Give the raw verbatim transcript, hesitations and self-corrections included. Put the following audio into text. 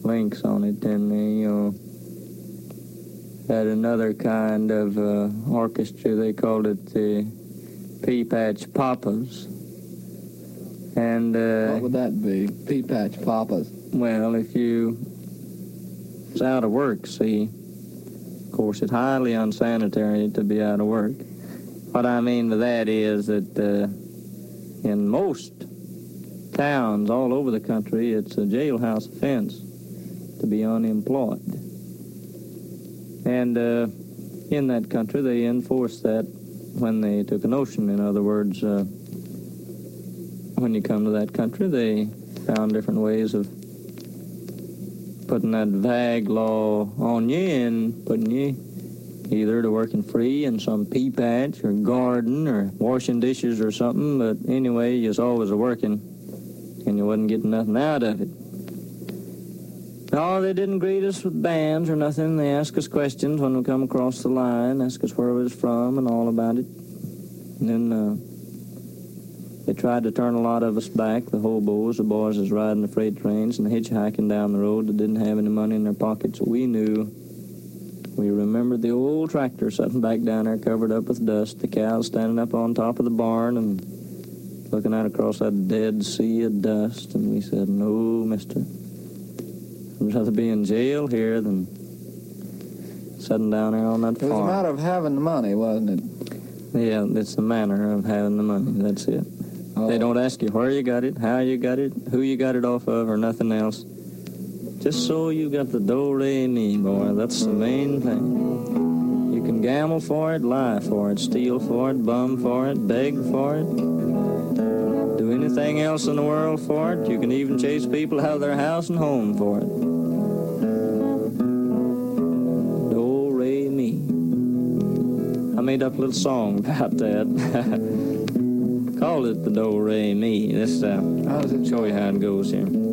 links on it, and they uh, had another kind of uh, orchestra. They called it the Pea Patch Papas. And uh, what would that be? Pea Patch Papas. Well, if you was out of work, see, of course, it's highly unsanitary to be out of work. What I mean by that is that uh, in most towns all over the country, it's a jailhouse offense to be unemployed. And uh, in that country, they enforced that when they took a notion. In other words, uh, when you come to that country, they found different ways of putting that vague law on you and putting you either to working free in some pea patch or garden or washing dishes or something. But anyway, you was always a working, and you wasn't getting nothing out of it. No, they didn't greet us with bands or nothing. They asked us questions when we come across the line, asked us where we was from and all about it. And then uh, they tried to turn a lot of us back, the hobos, the boys was riding the freight trains and hitchhiking down the road that didn't have any money in their pockets. We knew. We remembered the old tractor sitting back down there covered up with dust, the cows standing up on top of the barn and looking out across that dead sea of dust. And we said, no, mister. I'd rather be in jail here than sitting down there on that farm. It was a matter of having the money, wasn't it? Yeah, it's the manner of having the money. That's it. Oh. They don't ask you where you got it, how you got it, who you got it off of, or nothing else. Just so you got the do-re-mi, boy. That's the main thing. You can gamble for it, lie for it, steal for it, bum for it, beg for it. Do anything else in the world for it. You can even chase people out of their house and home for it. Do-re-mi. I made up a little song about that. Called it the Do-re-mi. Let's uh, show you how it goes here.